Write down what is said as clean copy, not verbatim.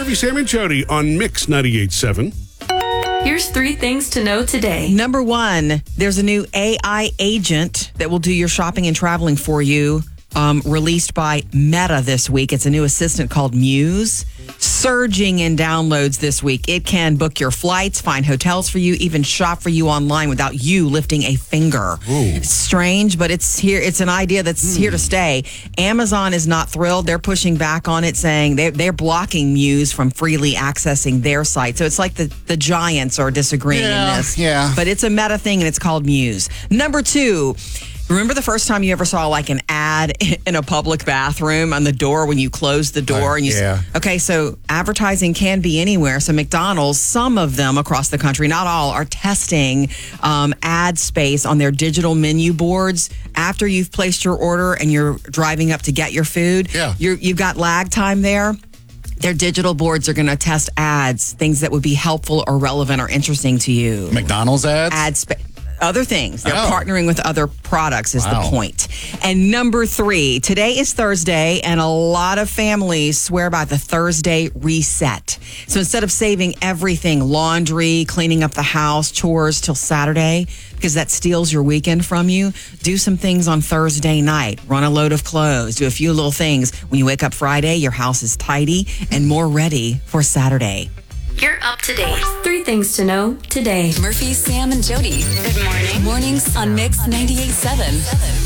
Murphy, Sam, and Jody on Mix 98.7. Here's 3 things to know today. Number 1, there's a new AI agent that will do your shopping and traveling for you, released by Meta this week. It's a new assistant called Muse. Surging in downloads this week. It can book your flights, find hotels for you, even shop for you online without you lifting a finger. Ooh. It's strange, but it's here. It's an idea that's here to stay. Amazon is not thrilled. They're pushing back on it, saying they're blocking Muse from freely accessing their site. So it's like the giants are disagreeing in this. Yeah. But it's a Meta thing, and it's called Muse. Number 2, remember the first time you ever saw like an ad in a public bathroom on the door when you closed the door? Okay, so advertising can be anywhere. So McDonald's, some of them across the country, not all, are testing ad space on their digital menu boards after you've placed your order and you're driving up to get your food. Yeah. You've got lag time there. Their digital boards are going to test ads, things that would be helpful or relevant or interesting to you. McDonald's ads? Other things. They're partnering with other products is the point. And number 3, today is Thursday, and a lot of families swear by the Thursday reset. So instead of saving everything, laundry, cleaning up the house, chores till Saturday, because that steals your weekend from you, do some things on Thursday night. Run a load of clothes. Do a few little things. When you wake up Friday, your house is tidy and more ready for Saturday. You're up to date. 3 things to know today. Murphy, Sam, and Jody. Good morning. Mornings on Mix 98.7.